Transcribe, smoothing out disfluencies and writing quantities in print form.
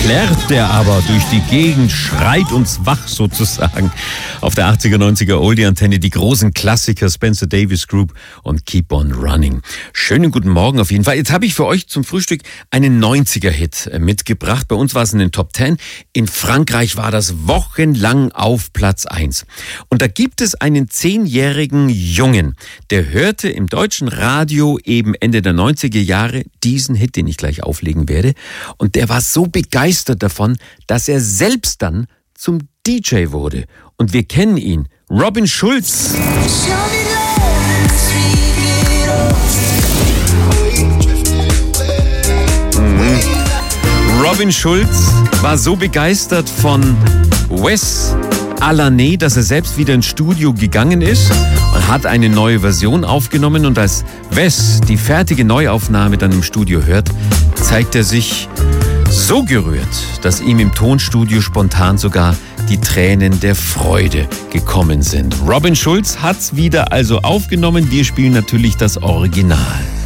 plärrt der aber durch die Gegend, schreit uns wach sozusagen. Auf der 80er, 90er Oldie-Antenne die großen Klassiker Spencer Davis Group und Keep on Running. Schönen guten Morgen auf jeden Fall. Jetzt habe ich für euch zum Frühstück einen 90er-Hit mitgebracht. Bei uns war es in den Top 10. In Frankreich war das wochenlang auf Platz 1. Und da gibt es einen 10-jährigen Jungen, der hörte im deutschen Radio eben Ende der 90er Jahre diesen Hit, den ich gleich auflegen werde. Und der war so begeistert davon, dass er selbst dann zum DJ wurde. Und wir kennen ihn, Robin Schulz. Robin Schulz war so begeistert von Wes Alané, dass er selbst wieder ins Studio gegangen ist und hat eine neue Version aufgenommen. Und als Wes die fertige Neuaufnahme dann im Studio hört, zeigt er sich so gerührt, dass ihm im Tonstudio spontan sogar die Tränen der Freude gekommen sind. Robin Schulz hat's wieder also aufgenommen. Wir spielen natürlich das Original.